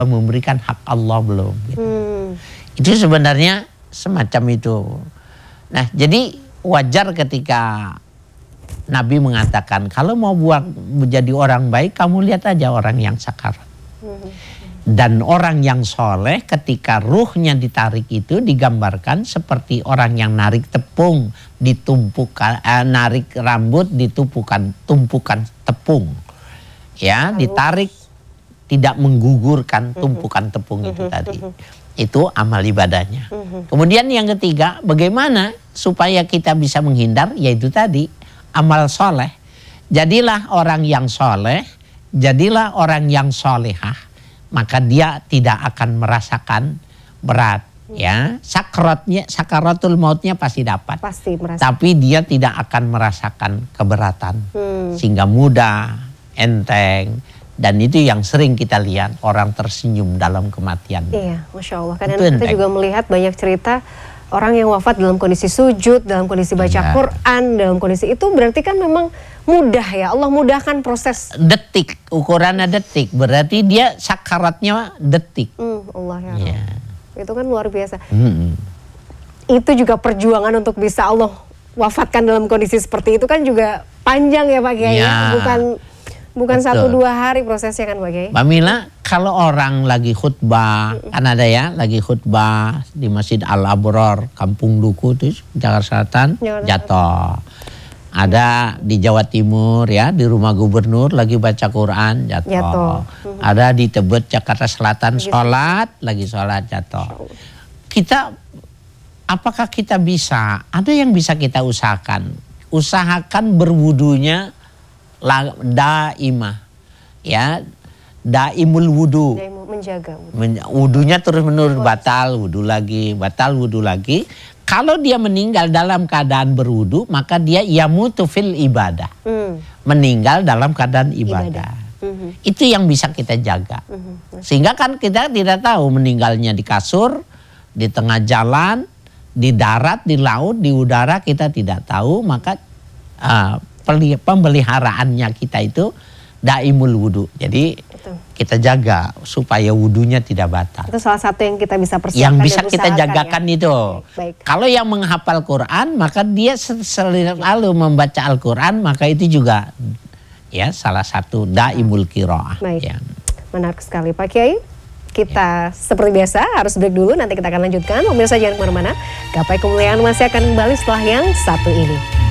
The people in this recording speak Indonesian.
memberikan hak Allah belum. Gitu. Itu sebenarnya semacam itu. Nah, jadi wajar ketika Nabi mengatakan kalau mau buat menjadi orang baik, kamu lihat aja orang yang sakarat. Dan orang yang soleh ketika ruhnya ditarik itu digambarkan seperti orang yang narik tepung ditumpukan, narik rambut ditumpukan tepung, ya ditarik tidak menggugurkan tumpukan tepung itu tadi. Itu amal ibadahnya. Kemudian yang ketiga, bagaimana supaya kita bisa menghindar, yaitu tadi amal soleh. Jadilah orang yang soleh, jadilah orang yang solehah, maka dia tidak akan merasakan berat. Ya, sakaratul mautnya pasti dapat. Pasti merasakan. Tapi dia tidak akan merasakan keberatan, sehingga mudah, enteng. Dan itu yang sering kita lihat, orang tersenyum dalam kematian. Iya, Masya Allah. Kadang kita juga melihat banyak cerita orang yang wafat dalam kondisi sujud, dalam kondisi baca Quran, dalam kondisi itu berarti kan memang mudah ya. Allah mudahkan proses. Detik, ukurannya detik. Berarti dia sakaratnya detik. Allah ya. Itu kan luar biasa. Itu juga perjuangan untuk bisa Allah wafatkan dalam kondisi seperti itu kan juga panjang ya Pak Kiai. Ya. Bukan 1-2 hari prosesnya kan Pak Kiai. Mbak Mila, kalau orang lagi khutbah, kan ada ya, lagi khutbah di Masjid Al-Abror, Kampung Duku itu, Jakarta Selatan, jatuh. Ada di Jawa Timur ya, di rumah gubernur lagi baca Quran, jatuh. Ada di Tebet, Jakarta Selatan, lagi sholat, jatuh. Apakah kita bisa, ada yang bisa kita usahakan? Usahakan berwudunya daimah, ya, daimul wudu, menjaga wudunya terus menerus, batal wudu lagi. Kalau dia meninggal dalam keadaan berwudu, maka dia yamutu fil ibadah, meninggal dalam keadaan ibadah. Itu yang bisa kita jaga, sehingga kan kita tidak tahu meninggalnya di kasur, di tengah jalan, di darat, di laut, di udara, kita tidak tahu. Maka pemeliharaannya kita itu daimul wudu. Jadi kita jaga supaya wudunya tidak batal. Itu salah satu yang kita bisa persiapkan. Yang bisa kita jagakan ya? Itu. Baik. Kalau yang menghafal Quran, maka dia selalu membaca Al-Quran, maka itu juga ya salah satu daimul qiraah. Baik. Ya. Menarik sekali Pak Kiai. Kita seperti biasa harus break dulu, nanti kita akan lanjutkan. Pemirsa jangan kemana-mana. Gapai Kemuliaan masih akan kembali setelah yang satu ini.